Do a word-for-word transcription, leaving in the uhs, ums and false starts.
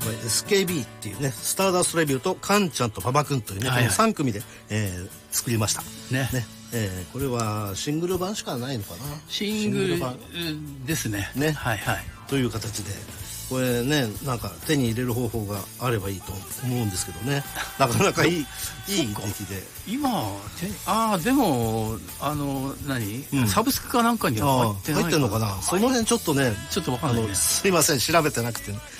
これ エスケービー っていうね、スターダストレビューとカンちゃんと馬場君というね、 はいはい、 このさん組で、えー、作りましたね。 ね、えー、これはシングル版しかないのかな。 シングル版ですね。 ね、 はいはい。 という形でこれね、なんか手に入れる方法があればいいと思うんですけどね、なかなかいいいい出来で。 今ああでもあの何、うん、サブスクかなんかには入ってないかな。 入ってんのかな、その辺ちょっとね、 ちょっとわかんないね。 すいません、調べてなくて、ね、